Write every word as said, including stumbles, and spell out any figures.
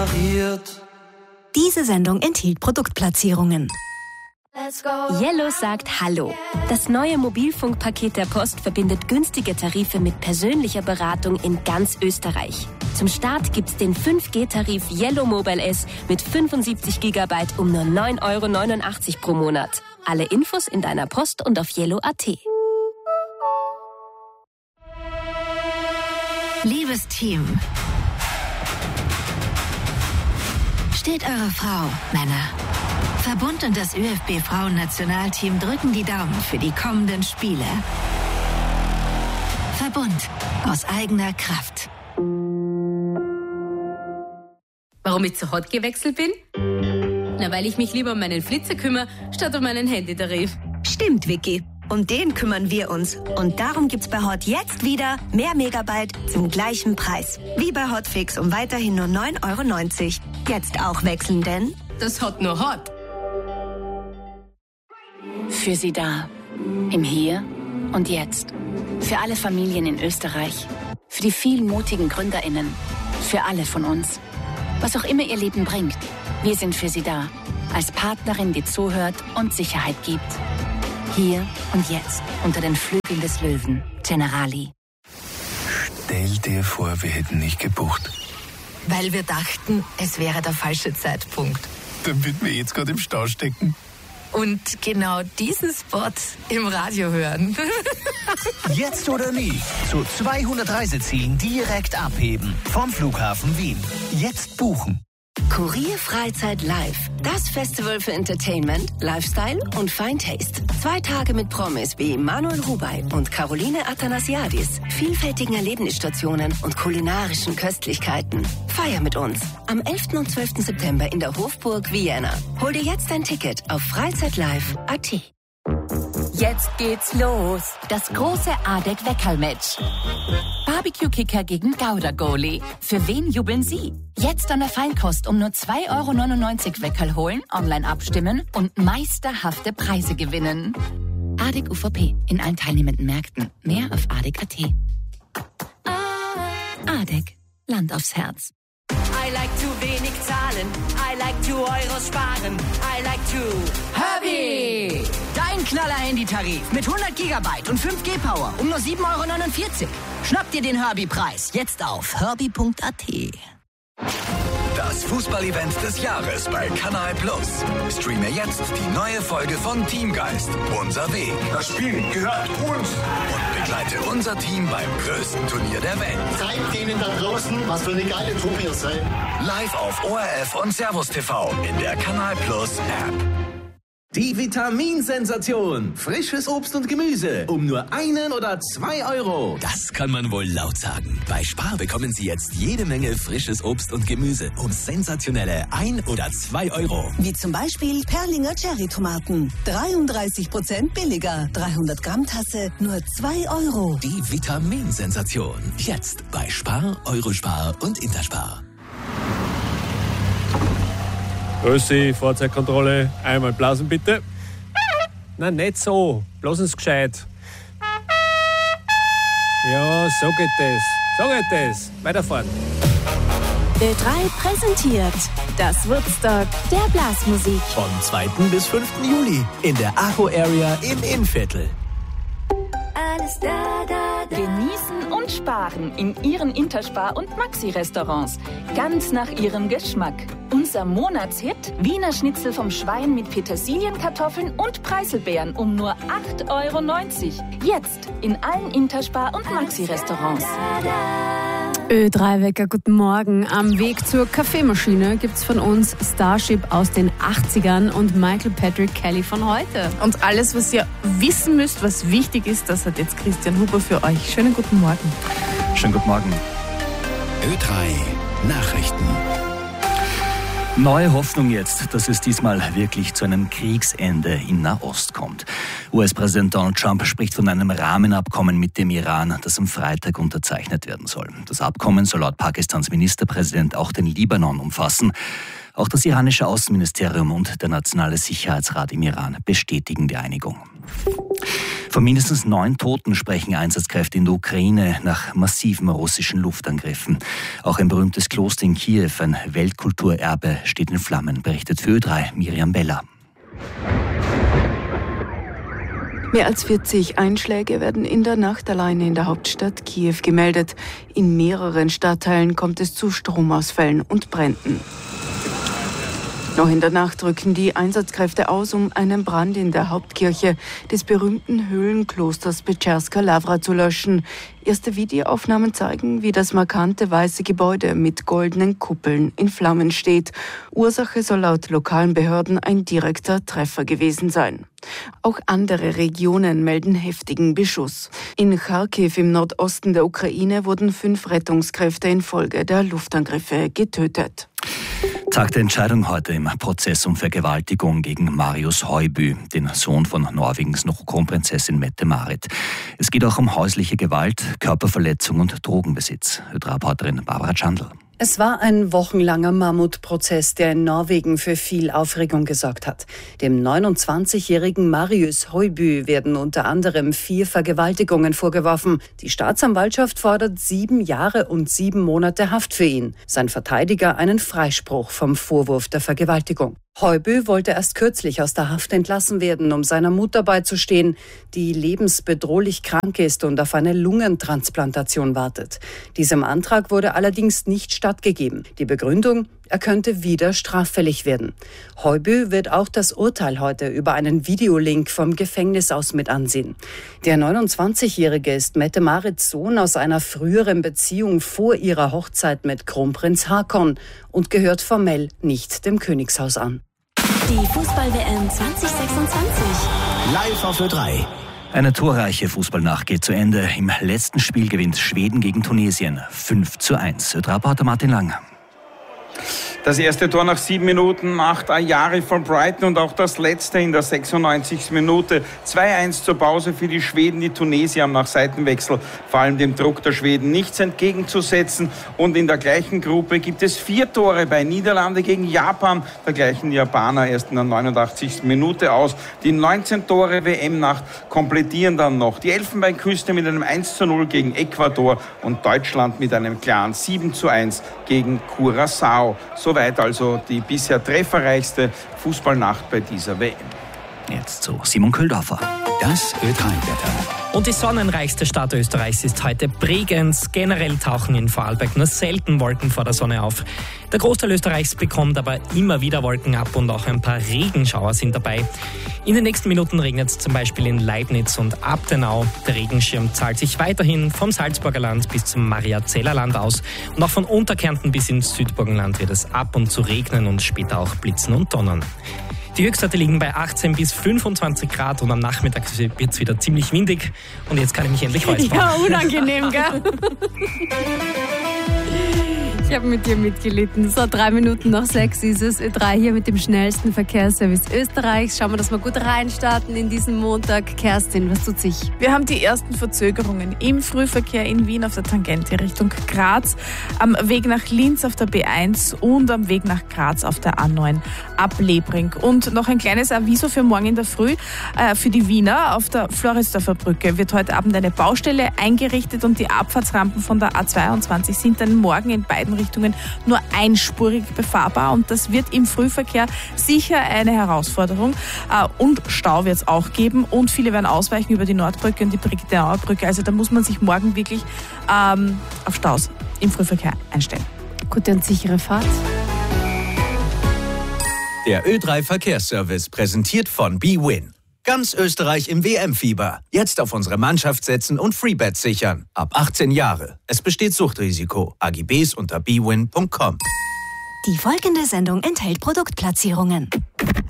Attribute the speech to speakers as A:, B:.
A: Diese Sendung enthielt Produktplatzierungen.
B: Yellow sagt Hallo. Das neue Mobilfunkpaket der Post verbindet günstige Tarife mit persönlicher Beratung in ganz Österreich. Zum Start gibt's den fünf G-Tarif Yellow Mobile S mit fünfundsiebzig Gigabyte um nur neun Euro neunundachtzig pro Monat. Alle Infos in deiner Post und auf yellow punkt at.
A: Liebes Team, steht eure Frau, Männer. Verbund und das ÖFB-Frauen-Nationalteam drücken die Daumen für die kommenden Spiele. Verbund aus eigener Kraft.
C: Warum ich zu Hot gewechselt bin? Na, weil ich mich lieber um meinen Flitzer kümmere, statt um meinen Handytarif.
A: Stimmt, Vicky. Um den kümmern wir uns. Und darum gibt's bei Hot jetzt wieder mehr Megabyte zum gleichen Preis. Wie bei Hotfix um weiterhin nur neun Euro neunzig. Jetzt auch wechseln, denn
C: das Hot nur Hot.
D: Für Sie da. Im Hier und Jetzt. Für alle Familien in Österreich. Für die vielen mutigen GründerInnen. Für alle von uns. Was auch immer Ihr Leben bringt. Wir sind für Sie da. Als Partnerin, die zuhört und Sicherheit gibt. Hier und jetzt. Unter den Flügeln des Löwen. Generali.
E: Stell dir vor, wir hätten nicht gebucht.
A: weil wir dachten, es wäre der falsche Zeitpunkt.
E: Dann würden wir jetzt gerade im Stau stecken.
A: Und genau diesen Spot im Radio hören.
F: Jetzt oder nie. Zu zweihundert Reisezielen direkt abheben. Vom Flughafen Wien. Jetzt buchen.
A: Kurier Freizeit Live. Das Festival für Entertainment, Lifestyle und Fine Taste. Zwei Tage mit Promis wie Manuel Rubey und Caroline Athanasiadis. Vielfältigen Erlebnisstationen und kulinarischen Köstlichkeiten. Feier mit uns. Am elften und zwölften September in der Hofburg Vienna. Hol dir jetzt dein Ticket auf freizeitlive punkt at.
B: Jetzt geht's los. Das große Adek-Weckerl-Match. Barbecue-Kicker gegen Gouda-Goalie. Für wen jubeln Sie? Jetzt an der Feinkost um nur zwei Euro neunundneunzig Weckerl holen, online abstimmen und meisterhafte Preise gewinnen. Adek U V P in allen teilnehmenden Märkten. Mehr auf adek punkt at. Adek. Land aufs Herz.
G: I like zu wenig zahlen. I like zu Euro sparen. I like to
H: Herbie! Dein Knaller-Handy-Tarif mit hundert Gigabyte und fünf G Power um nur sieben Euro neunundvierzig. Schnapp dir den Herbie-Preis jetzt auf herbie punkt at.
I: Das Fußball-Event des Jahres bei Kanal Plus. Streame jetzt die neue Folge von Teamgeist. Unser Weg.
J: Das Spiel gehört uns.
I: Und begleite unser Team beim größten Turnier der Welt.
J: Zeigt denen da draußen, was für eine geile Truppe ihr seid.
I: Live auf O R F und Servus T V in der Kanal Plus App.
K: Die Vitaminsensation. Frisches Obst und Gemüse. Um nur einen oder zwei Euro.
L: Das kann man wohl laut sagen. Bei Spar bekommen Sie jetzt jede Menge frisches Obst und Gemüse. Um sensationelle ein oder zwei Euro.
M: Wie zum Beispiel Perlinger Cherry-Tomaten. dreiunddreißig Prozent billiger. dreihundert Gramm Tasse. Nur zwei Euro.
L: Die Vitaminsensation. Jetzt bei Spar, Eurospar und Interspar.
N: Grüßi, Fahrzeugkontrolle. Einmal blasen bitte. Nein, nicht so. Blasen Sie gescheit. Ja, so geht das. So geht das. Weiterfahren.
A: Ö drei präsentiert das Woodstock der Blasmusik.
F: Vom zweiten bis fünften Juli in der Arco Area im Innviertel.
A: Alles da, da, da.
O: Genießen und sparen in Ihren Interspar- und Maxi-Restaurants. Ganz nach Ihrem Geschmack. Unser Monatshit: Wiener Schnitzel vom Schwein mit Petersilienkartoffeln und Preiselbeeren um nur acht Euro neunzig. Jetzt in allen Interspar- und Maxi-Restaurants.
P: Ö drei Wecker, guten Morgen. Am Weg zur Kaffeemaschine gibt's von uns Starship aus den achtzigern und Michael Patrick Kelly von heute.
Q: Und alles, was ihr wissen müsst, was wichtig ist, das hat jetzt Christian Huber für euch. Schönen guten Morgen.
R: Schönen guten Morgen.
L: Ö drei Nachrichten.
R: Neue Hoffnung jetzt, dass es diesmal wirklich zu einem Kriegsende in Nahost kommt. U S-Präsident Donald Trump spricht von einem Rahmenabkommen mit dem Iran, das am Freitag unterzeichnet werden soll. Das Abkommen soll laut Pakistans Ministerpräsident auch den Libanon umfassen. Auch das iranische Außenministerium und der Nationale Sicherheitsrat im Iran bestätigen die Einigung. Von mindestens neun Toten sprechen Einsatzkräfte in der Ukraine nach massiven russischen Luftangriffen. Auch ein berühmtes Kloster in Kiew, ein Weltkulturerbe, steht in Flammen, berichtet für Ö drei Miriam Beller.
S: Mehr als vierzig Einschläge werden in der Nacht alleine in der Hauptstadt Kiew gemeldet. In mehreren Stadtteilen kommt es zu Stromausfällen und Bränden. Noch in der Nacht rücken die Einsatzkräfte aus, um einen Brand in der Hauptkirche des berühmten Höhlenklosters Petscherska Lavra zu löschen. Erste Videoaufnahmen zeigen, wie das markante weiße Gebäude mit goldenen Kuppeln in Flammen steht. Ursache soll laut lokalen Behörden ein direkter Treffer gewesen sein. Auch andere Regionen melden heftigen Beschuss. In Charkiw im Nordosten der Ukraine wurden fünf Rettungskräfte infolge der Luftangriffe getötet.
R: Tag der Entscheidung heute im Prozess um Vergewaltigung gegen Marius Højby, den Sohn von Norwegens Kronprinzessin Mette-Marit. Es geht auch um häusliche Gewalt, Körperverletzung und Drogenbesitz. Ö drei Reporterin Barbara Chandl.
T: Es war ein wochenlanger Mammutprozess, der in Norwegen für viel Aufregung gesorgt hat. Dem neunundzwanzigjährigen Marius Højby werden unter anderem vier Vergewaltigungen vorgeworfen. Die Staatsanwaltschaft fordert sieben Jahre und sieben Monate Haft für ihn. Sein Verteidiger einen Freispruch vom Vorwurf der Vergewaltigung. Højby wollte erst kürzlich aus der Haft entlassen werden, um seiner Mutter beizustehen, die lebensbedrohlich krank ist und auf eine Lungentransplantation wartet. Diesem Antrag wurde allerdings nicht stattgegeben. Die Begründung: er könnte wieder straffällig werden. Højby wird auch das Urteil heute über einen Videolink vom Gefängnis aus mit ansehen. Der neunundzwanzigjährige ist Mette-Marits Sohn aus einer früheren Beziehung vor ihrer Hochzeit mit Kronprinz Haakon und gehört formell nicht dem Königshaus an.
A: Die Fußball-W M zwanzig sechsundzwanzig.
L: Live auf Ö drei.
R: Eine torreiche Fußballnacht geht zu Ende. Im letzten Spiel gewinnt Schweden gegen Tunesien fünf zu eins. Ö drei Reporter Martin Lang.
U: Das erste Tor nach sieben Minuten, acht Ayari von Brighton und auch das letzte in der sechsundneunzigsten Minute. zwei eins zur Pause für die Schweden. Die Tunesier haben nach Seitenwechsel vor allem dem Druck der Schweden nichts entgegenzusetzen. Und in der gleichen Gruppe gibt es vier Tore bei Niederlande gegen Japan. Der gleichen Japaner erst in der neunundachtzigsten Minute aus. Die neunzehn Tore W M-Nacht komplettieren dann noch die Elfenbeinküste mit einem eins zu null gegen Ecuador und Deutschland mit einem klaren sieben zu eins gegen Curaçao. Soweit also die bisher trefferreichste Fußballnacht bei dieser W M.
R: Jetzt zu Simon Köhldorfer.
L: Das Ö drei Wetter.
V: Und die sonnenreichste Stadt Österreichs ist heute Bregenz. Generell tauchen in Vorarlberg nur selten Wolken vor der Sonne auf. Der Großteil Österreichs bekommt aber immer wieder Wolken ab und auch ein paar Regenschauer sind dabei. In den nächsten Minuten regnet es zum Beispiel in Leibniz und Abtenau. Der Regenschirm zahlt sich weiterhin vom Salzburger Land bis zum Mariazeller Land aus. Und auch von Unterkärnten bis ins Südburgenland wird es ab und zu regnen und später auch blitzen und donnern. Die Höchstwerte liegen bei achtzehn bis fünfundzwanzig Grad und am Nachmittag wird es wieder ziemlich windig. Und jetzt kann ich mich endlich räuspern.
P: Ja, unangenehm, gell? Ich habe mit dir mitgelitten. So, drei Minuten nach sechs ist es. Ö drei hier mit dem schnellsten Verkehrsservice Österreichs. Schauen wir, dass wir gut reinstarten in diesen Montag. Kerstin, was tut sich?
Q: Wir haben die ersten Verzögerungen im Frühverkehr in Wien auf der Tangente Richtung Graz, am Weg nach Linz auf der B eins und am Weg nach Graz auf der A neun ab Lebring. Und noch ein kleines Aviso für morgen in der Früh. Äh, für die Wiener auf der Floridsdorfer Brücke wird heute Abend eine Baustelle eingerichtet und die Abfahrtsrampen von der A zweiundzwanzig sind dann morgen in beiden Richtungen nur einspurig befahrbar und das wird im Frühverkehr sicher eine Herausforderung. Und Stau wird es auch geben und viele werden ausweichen über die Nordbrücke und die Brigitte-Auer Brücke. Also da muss man sich morgen wirklich ähm, auf Staus im Frühverkehr einstellen.
P: Gute und sichere Fahrt.
L: Der Ö drei Verkehrsservice präsentiert von BWin. Ganz Österreich im W M-Fieber. Jetzt auf unsere Mannschaft setzen und Freebets sichern. Ab achtzehn Jahre. Es besteht Suchtrisiko. A G Bs unter b win punkt com.
A: Die folgende Sendung enthält Produktplatzierungen.